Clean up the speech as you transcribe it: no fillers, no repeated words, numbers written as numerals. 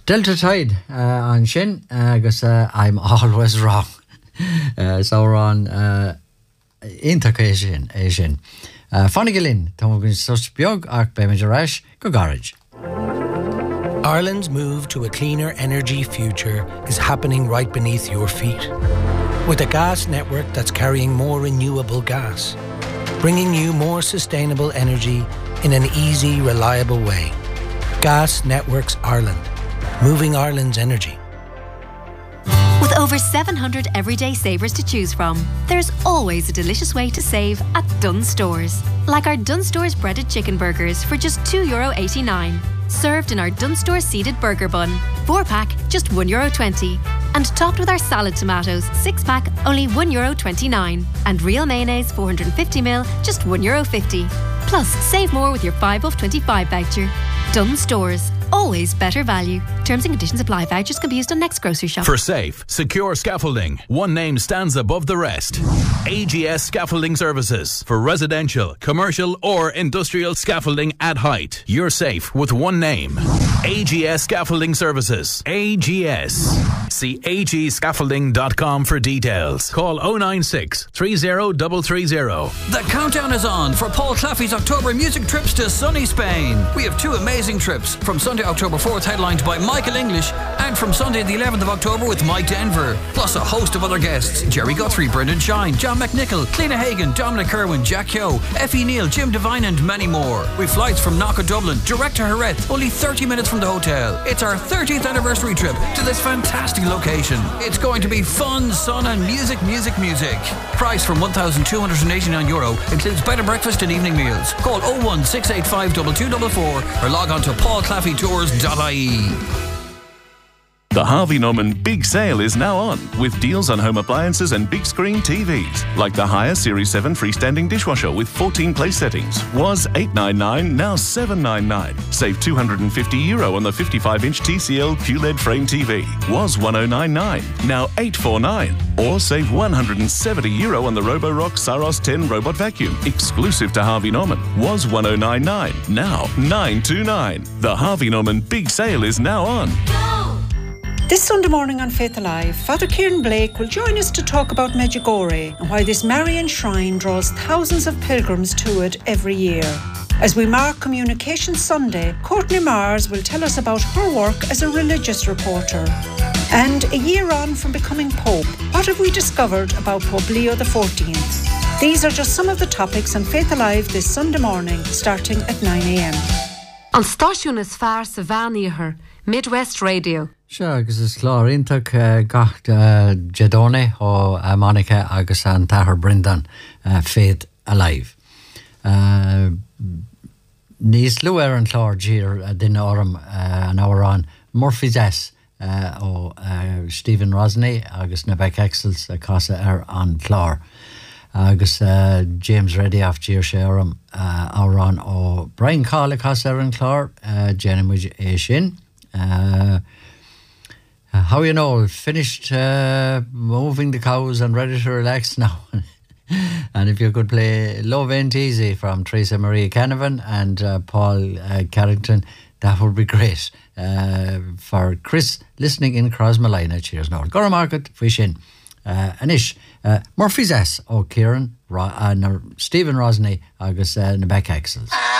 Delta Tide an sin agus I'm always wrong. So on Intaca sin. Fannig linn, tá gon sus beag ach be meidir ais go garage. Ireland's move to a cleaner energy future is happening right beneath your feet. With a gas network that's carrying more renewable gas, bringing you more sustainable energy in an easy, reliable way. Gas Networks Ireland, moving Ireland's energy. With over 700 everyday savers to choose from, there's always a delicious way to save at Dunnes Stores. Like our Dunnes Stores breaded chicken burgers for just €2.89. Served in our Dunnes Stores seeded burger bun. 4-pack, just €1.20. And topped with our salad tomatoes, 6-pack, only €1.29. And real mayonnaise, 450ml, just €1.50. Plus, save more with your 5 off 25 voucher. Dunnes Stores. Always better value. Terms and conditions apply. Vouchers can be used on next grocery shop. For safe, secure scaffolding, one name stands above the rest. AGS Scaffolding Services. For residential, commercial or industrial scaffolding at height. You're safe with one name. AGS Scaffolding Services. AGS. See agscaffolding.com for details. Call 096 30330. The countdown is on for Paul Claffey's October music trips to sunny Spain. We have 2 amazing trips. From Sunday, October 4th, headlined by Michael English, and from Sunday the 11th of October with Mike Denver, plus a host of other guests: Jerry Guthrie, Brendan Shine, John McNichol, Cliona Hagan, Dominic Kerwin, Jack Kyo, Effie Neal, Jim Devine and many more. With flights from Knock Dublin direct to Jerez, only 30 minutes from the hotel. It's our 30th anniversary trip to this fantastic location. It's going to be fun, sun and music. Price from €1,289, includes bed and breakfast and evening meals. Call 01685 2244 or log on to paulclaffeytours.ie. The Harvey Norman Big Sale is now on, with deals on home appliances and big screen TVs, like the Haier Series 7 freestanding dishwasher with 14 place settings. Was $899, now $799. Save €250 on the 55-inch TCL QLED frame TV. Was $1099, now $849. Or save €170 on the Roborock Saros 10 robot vacuum, exclusive to Harvey Norman. Was $1099, now $929. The Harvey Norman Big Sale is now on. This Sunday morning on Faith Alive, Father Kieran Blake will join us to talk about Medjugorje and why this Marian shrine draws thousands of pilgrims to it every year. As we mark Communication Sunday, Courtney Mars will tell us about her work as a religious reporter. And a year on from becoming Pope, what have we discovered about Pope Leo XIV? These are just some of the topics on Faith Alive this Sunday morning, starting at 9 a.m. An stáisiún is fearr sa bhean Midwest Radio. Sure, agus is clár iontach gach Jedone ó Monica agus an Tahar Brendan Faith Alive. Níos lu an clár dír duine orm an árán Murphy's S ó Stephen Rosney agus na Beck Excels casa an clár. Agus James Reddy af dír sé orm árán ó Brian Calla casa an clár Jenny sin. How you know, finished moving the cows and ready to relax now. And if you could play Love Ain't Easy from Teresa Marie Canavan and Paul Carrington, that would be great. For Chris listening in Crosmalina, cheers now. Gora Market, Fishin. Anish, Murphy's S, Kieran, Stephen Rosney, agus na Beck Excels.